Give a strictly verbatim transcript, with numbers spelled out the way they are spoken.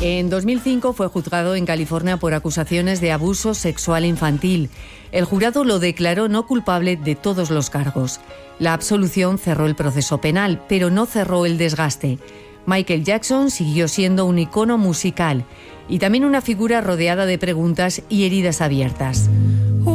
En dos mil cinco fue juzgado en California por acusaciones de abuso sexual infantil. El jurado lo declaró no culpable de todos los cargos. La absolución cerró el proceso penal, pero no cerró el desgaste. Michael Jackson siguió siendo un icono musical y también una figura rodeada de preguntas y heridas abiertas.